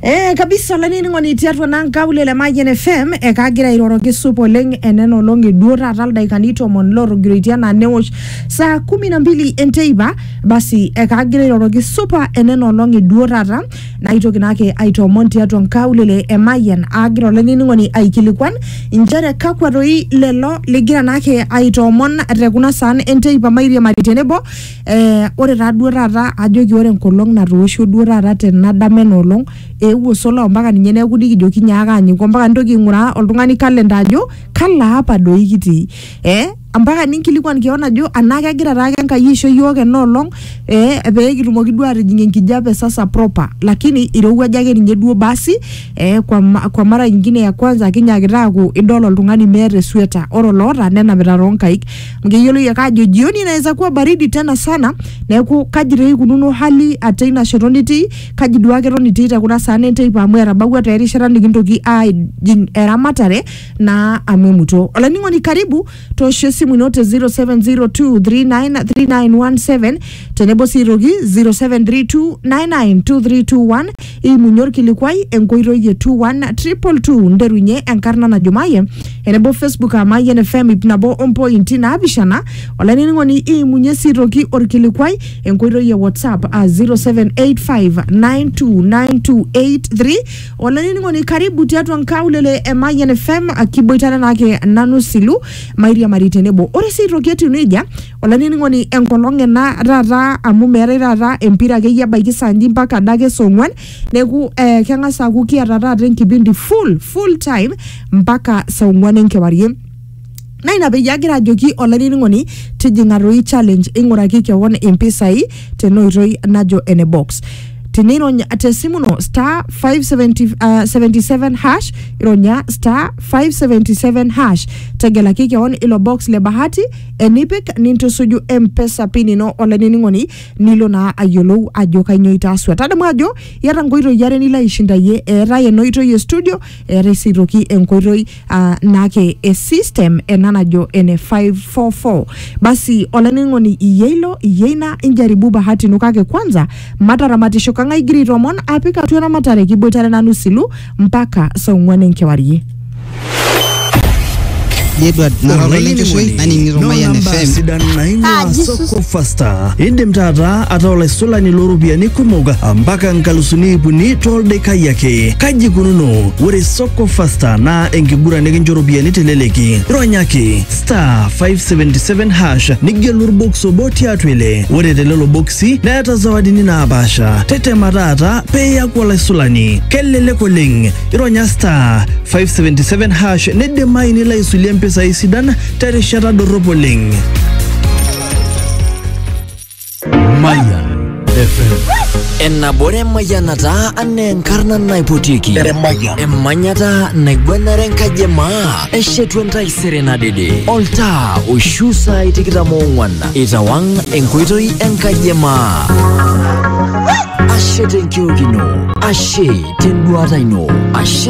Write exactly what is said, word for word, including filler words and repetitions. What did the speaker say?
Eh kabisa lanini ngoni tiatwa nanga ulele Mayen F M e kagira iroroki supo leng eneno longi dura tal daikanito mon loro giritiana newosh saa kumi na mbili enteiba basi e kagira iroroki supa eneno longi dura ta na ito kinake aito monti tiatwa nanga ulele e Mayen agira lanini ngoni aikilikwan injere kakwa roi lelo ligira nake aito mon rekuna san enteiba mairia maritenebo eh ore ta dura ta ajoki ore nkolong na roosho dura ta tenadame nolong ewo solo mpaka ninye neeku dikijoki nyaaka anyiko mpaka ntoki ngura oltung'ani kalenda ajo kala hapa doi kiti eh ambaka ninkilikuan kiona jo anake agira taake Enkai isho yiok enolong eh pee kitumoki duo atijing enkijape sasa proper lakini irowuaja ake ninye duo basi eh kwa kwa mara nyingine ya kwanza kinyakita aku idol oltung'ani meeta sweater oro loota nenapita ronkaik ngeyiolo yaka ajo jioni inaweza kuwa baridi tena sana neeku kajire kununo hali ataina shotoniti kajidu ake roniti ta kuna sana enteipa amu erabagwa tayari shara nikintoki a eramatare na amemuto olaningoni karibu toshe simu note zero seven zero two three nine three nine one seven tenebo sirogi zero seven three two nine nine two three two one imunyor kilikwai enkoiro ye two one triple two nderunye enkarna na jumaye enebo Facebook Mayen F M ipnabo on point na abishana olanini ngoni imunye sirogi orkilikwai enkoiro ye WhatsApp a zero seven eight five nine two nine two eight three olanini ngoni karibu tiatwa nkaulele e Mayen F M akiboitana nake nanu silu mairia maritenebo ore sirogi nija olanini ngoni enkolonge na rara amu mere rara empira ke yabaiki sanji mpaka dake songwan neku eh, kengasa kukiata rara enkipindi full full time mpaka songwan enkewarie na ina beyagira joki olanini ngoni tijingaroi challenge inguraki kewon impisai tenoiroi najo ene box tinironya atesimuno star five seventy-seven hash ironya star five seventy-seven hash tegela kike on ilo box le bahati enipik ninto suju mpesa pinino olanini ngoni nilo na ayolo ajo kanyoita aswa tadamu ajo yara ngoiro yare nila ishinda ye era ye noito ye studio era siroki enkoiro uh, nake e system enanajo ene five four four basi olanini ngoni iyelo iyeina injaribu bahati nukake kwanza mataramatisho kanga igiri romon apika tuena matare kiboitare nanu silu mpaka songwane nkewarie Edward narolenge shoi nani ngiro Mayen F M sidan nainwa soko fasta indim tata ataola sola ni lorubia ni kumoga mpaka nkalusuni ibuni tolde kayake kaji kununo ure soko fasta na engibura neginjorubia ni teleleki ronyaki star five seventy-seven hash nigelur boxo boti atwele ure telelo boxi na yata zawadi nina abasha tete matata peya kwa sulani kelele koling ironya star five seventy-seven hash nede maini la isulia pesa isidan tare shara doropoling Mayen F M enna bore mayanata ane enkarna naipotiki emanyata naigwanaren kajema eshetwentai serena dede olta ushusa itikita mongwana itawang enkoitoi enkajema ashe tenkio kino ashe tenduata ino ashe